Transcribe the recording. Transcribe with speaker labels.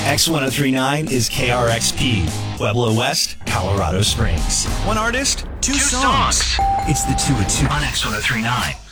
Speaker 1: X1039 is KRXP, Pueblo West, Colorado Springs. One artist, two songs. It's the 2 at 2 on X1039.